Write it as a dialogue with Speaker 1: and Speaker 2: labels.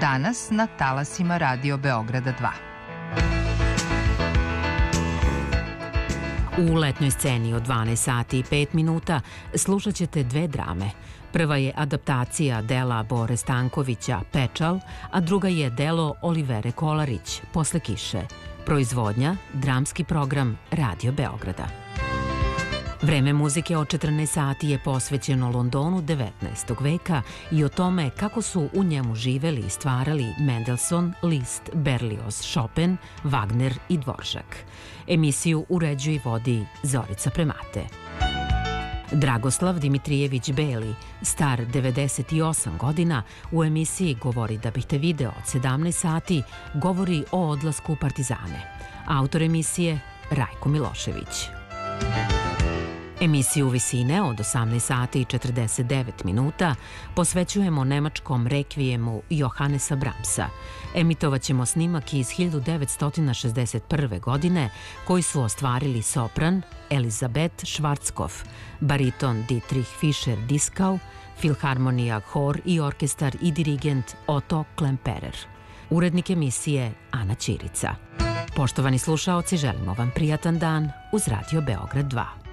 Speaker 1: Danas na talasima Radio Beograda 2.
Speaker 2: U letnjoj sceni od 12 sati i 5 minuta slušat ćete dve drame. Prva je adaptacija dela Bore Stankovića Pečal, a druga je delo Olivere Kolarić Posle kiše. Proizvodnja, dramski program Radio Beograda. Vreme muzike od 14 sati je posvećeno Londonu 19. veka i o tome kako su u njemu živeli i stvarali Mendelssohn, Liszt, Berlioz, Chopin, Wagner i Dvorak. Emisiju uređuje i vodi Zorica Premate. Dragoslav Dimitrijević Beli, star 98 godina, u emisiji Govori da bih te video od 17 sati govori o odlasku u Partizane. Autor emisije Rajko Milošević. Emisiju Visine od 18 sati i 49 minuta posvećujemo nemačkom rekvijemu Johannesa Brahmsa. Emitovaćemo snimak iz 1961. godine koji su ostvarili sopran Elizabeth Schwarzkopf, bariton Dietrich Fischer-Dieskau, filharmonija, hor i orkestar i dirigent Otto Klemperer. Urednik emisije Ana Ćirica. Poštovani slušaoci, želimo vam prijatan dan uz Radio Beograd 2.